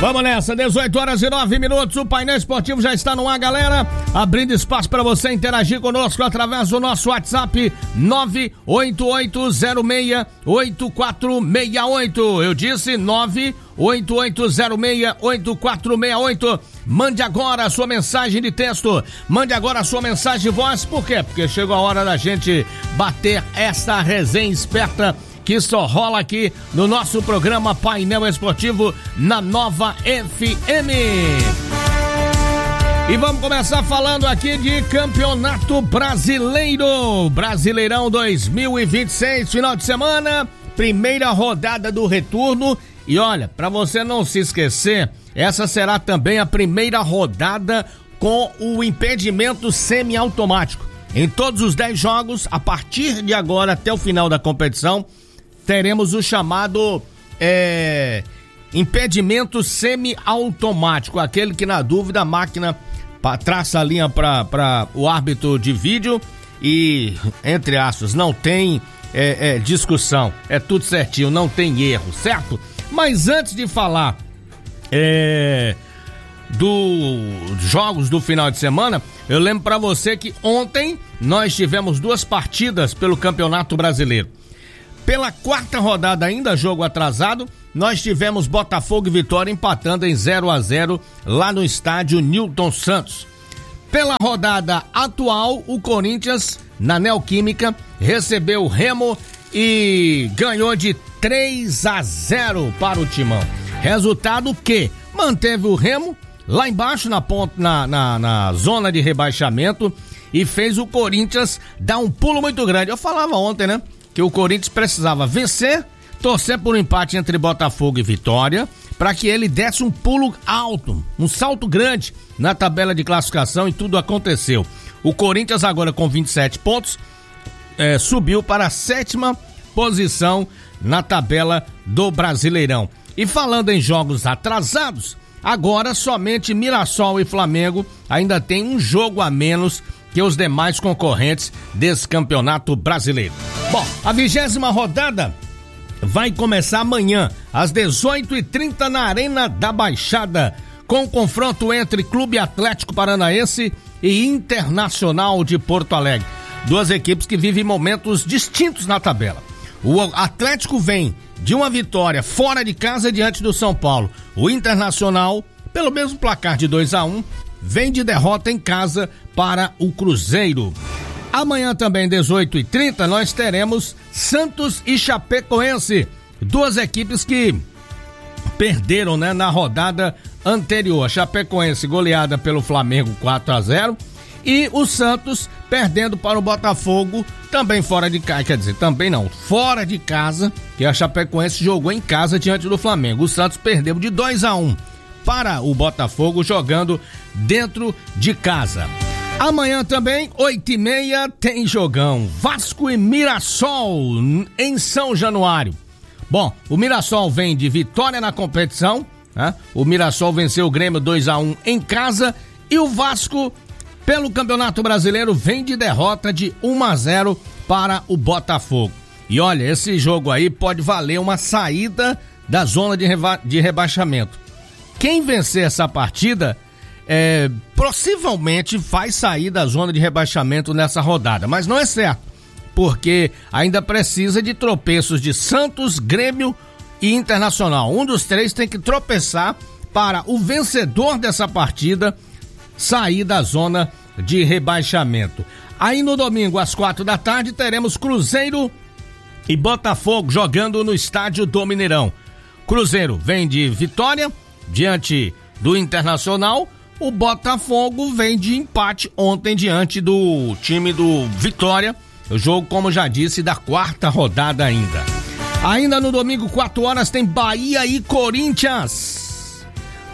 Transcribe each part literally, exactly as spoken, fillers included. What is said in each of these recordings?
Vamos nessa, dezoito horas e nove minutos, o painel esportivo já está no ar, galera, abrindo espaço para você interagir conosco através do nosso WhatsApp nove oito oito zero seis oito quatro seis oito, eu disse nove oito oito zero seis oito quatro seis oito, mande agora a sua mensagem de texto, mande agora a sua mensagem de voz, por quê? Porque chegou a hora da gente bater essa resenha esperta que só rola aqui no nosso programa Painel Esportivo na Nova F M. E vamos começar falando aqui de Campeonato Brasileiro, Brasileirão dois mil e vinte e seis, final de semana, primeira rodada do retorno. E olha, para você não se esquecer, essa será também a primeira rodada com o impedimento semiautomático. Em todos os dez jogos, a partir de agora até o final da competição, teremos o chamado é, impedimento semiautomático, aquele que na dúvida a máquina traça a linha para o árbitro de vídeo e, entre aspas, não tem é, é, discussão, é tudo certinho, não tem erro, certo? Mas antes de falar é, dos jogos do final de semana, eu lembro para você que ontem nós tivemos duas partidas pelo Campeonato Brasileiro. Pela quarta rodada ainda, jogo atrasado, nós tivemos Botafogo e Vitória empatando em zero a zero lá no estádio Newton Santos. Pela rodada atual, o Corinthians, na Neoquímica, recebeu o Remo e ganhou de três a zero para o Timão. Resultado que manteve o Remo lá embaixo na, ponta, na, na, na zona de rebaixamento e fez o Corinthians dar um pulo muito grande. Eu falava ontem, né? Que o Corinthians precisava vencer, torcer por um empate entre Botafogo e Vitória, para que ele desse um pulo alto, um salto grande na tabela de classificação, e tudo aconteceu. O Corinthians agora com vinte e sete pontos, é, subiu para a sétima posição na tabela do Brasileirão. E falando em jogos atrasados, agora somente Mirassol e Flamengo ainda tem um jogo a menos que os demais concorrentes desse Campeonato Brasileiro. Bom, a vigésima rodada vai começar amanhã, às dezoito e trinta, na Arena da Baixada, com o confronto entre Clube Atlético Paranaense e Internacional de Porto Alegre. Duas equipes que vivem momentos distintos na tabela. O Atlético vem de uma vitória fora de casa diante do São Paulo. O Internacional, pelo mesmo placar de dois a um, vem de derrota em casa para o Cruzeiro. Amanhã também, dezoito e trinta, nós teremos Santos e Chapecoense, duas equipes que perderam, né, na rodada anterior. A Chapecoense goleada pelo Flamengo quatro a zero e o Santos perdendo para o Botafogo, também fora de casa, quer dizer, também não, fora de casa, que a Chapecoense jogou em casa diante do Flamengo. O Santos perdeu de dois a um para o Botafogo, jogando dentro de casa. Amanhã também, oito e meia, tem jogão. Vasco e Mirassol em São Januário. Bom, o Mirassol vem de vitória na competição, né? O Mirassol venceu o Grêmio dois a um em casa e o Vasco, pelo Campeonato Brasileiro, vem de derrota de um a zero para o Botafogo. E olha, esse jogo aí pode valer uma saída da zona de, reba- de rebaixamento. Quem vencer essa partida É, possivelmente vai sair da zona de rebaixamento nessa rodada, mas não é certo, porque ainda precisa de tropeços de Santos, Grêmio e Internacional. Um dos três tem que tropeçar para o vencedor dessa partida sair da zona de rebaixamento. Aí no domingo, às quatro da tarde, teremos Cruzeiro e Botafogo jogando no estádio do Mineirão. Cruzeiro vem de vitória diante do Internacional. O Botafogo vem de empate ontem diante do time do Vitória. O jogo, como já disse, da quarta rodada ainda. Ainda no domingo, quatro horas, tem Bahia e Corinthians.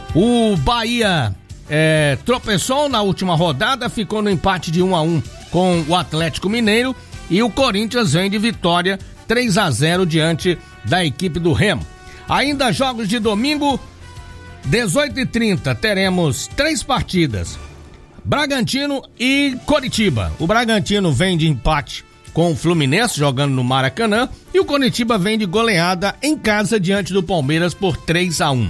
O Bahia é, tropeçou na última rodada, ficou no empate de um a um com o Atlético Mineiro. E o Corinthians vem de vitória três a zero diante da equipe do Remo. Ainda jogos de domingo, dezoito e trinta, teremos três partidas: Bragantino e Coritiba. O Bragantino vem de empate com o Fluminense, jogando no Maracanã, e o Coritiba vem de goleada em casa diante do Palmeiras por três a um.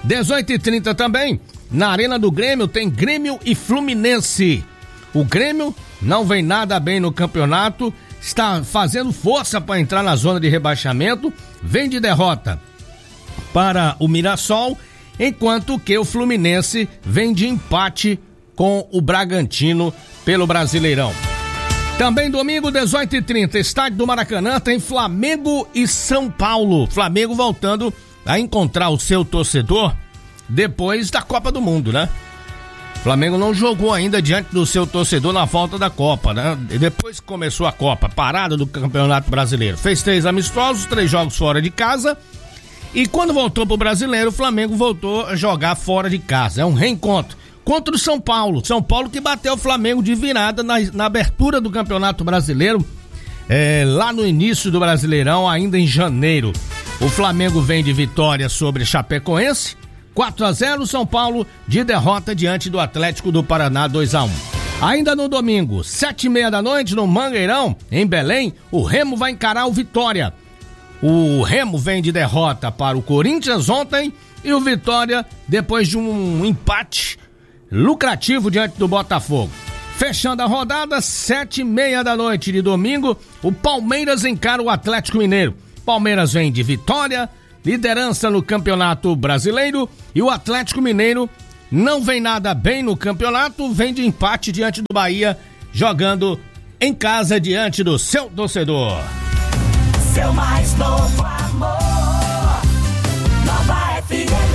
dezoito e trinta também, na Arena do Grêmio tem Grêmio e Fluminense. O Grêmio não vem nada bem no campeonato, está fazendo força para entrar na zona de rebaixamento, vem de derrota para o Mirassol, enquanto que o Fluminense vem de empate com o Bragantino pelo Brasileirão. Também domingo, dezoito e trinta, estádio do Maracanã, tem Flamengo e São Paulo. Flamengo voltando a encontrar o seu torcedor depois da Copa do Mundo, né? Flamengo não jogou ainda diante do seu torcedor na volta da Copa, né? E depois que começou a Copa, parada do Campeonato Brasileiro. Fez três amistosos, três jogos fora de casa. E quando voltou pro Brasileiro, o Flamengo voltou a jogar fora de casa. É um reencontro contra o São Paulo. São Paulo que bateu o Flamengo de virada na, na abertura do Campeonato Brasileiro, é, lá no início do Brasileirão, ainda em janeiro. O Flamengo vem de vitória sobre Chapecoense, quatro a zero, São Paulo de derrota diante do Atlético do Paraná, dois a um. Ainda no domingo, sete e meia da noite, no Mangueirão, em Belém, o Remo vai encarar o Vitória. O Remo vem de derrota para o Corinthians ontem e o Vitória depois de um empate lucrativo diante do Botafogo. Fechando a rodada, sete e meia da noite de domingo, o Palmeiras encara o Atlético Mineiro. Palmeiras vem de vitória, liderança no Campeonato Brasileiro, e o Atlético Mineiro não vem nada bem no campeonato, vem de empate diante do Bahia, jogando em casa diante do seu torcedor. Seu mais novo amor, Nova F M.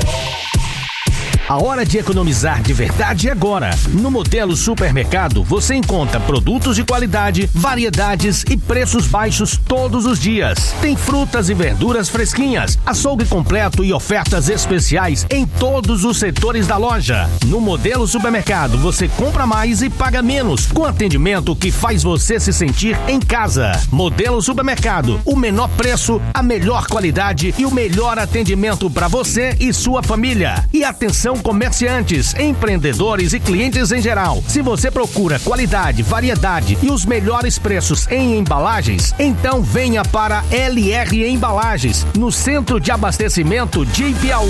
A hora de economizar de verdade é agora. No Modelo Supermercado, você encontra produtos de qualidade, variedades e preços baixos todos os dias. Tem frutas e verduras fresquinhas, açougue completo e ofertas especiais em todos os setores da loja. No Modelo Supermercado, você compra mais e paga menos, com atendimento que faz você se sentir em casa. Modelo Supermercado, o menor preço, a melhor qualidade e o melhor atendimento para você e sua família. E atenção, comerciantes, empreendedores e clientes em geral. Se você procura qualidade, variedade e os melhores preços em embalagens, então venha para L R Embalagens, no Centro de Abastecimento de Ipiaú.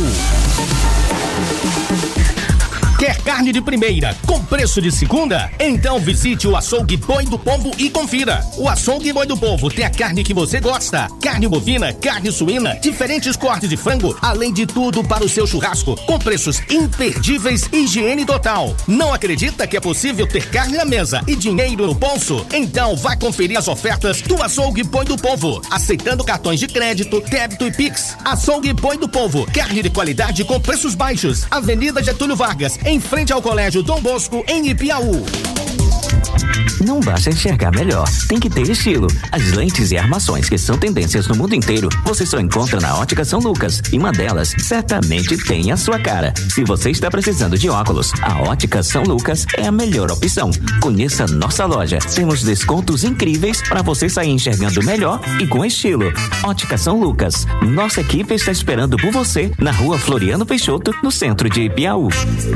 Quer carne de primeira com preço de segunda? Então visite o Açougue Boi do Povo e confira. O Açougue Boi do Povo tem a carne que você gosta: carne bovina, carne suína, diferentes cortes de frango, além de tudo para o seu churrasco, com preços imperdíveis e higiene total. Não acredita que é possível ter carne na mesa e dinheiro no bolso? Então vai conferir as ofertas do Açougue Boi do Povo, aceitando cartões de crédito, débito e Pix. Açougue Boi do Povo, carne de qualidade com preços baixos. Avenida Getúlio Vargas, em frente ao Colégio Dom Bosco, em Ipiaú. Não basta enxergar melhor, tem que ter estilo. As lentes e armações que são tendências no mundo inteiro, você só encontra na Ótica São Lucas. E uma delas certamente tem a sua cara. Se você está precisando de óculos, a Ótica São Lucas é a melhor opção. Conheça nossa loja. Temos descontos incríveis para você sair enxergando melhor e com estilo. Ótica São Lucas. Nossa equipe está esperando por você na Rua Floriano Peixoto, no centro de Ipiaú.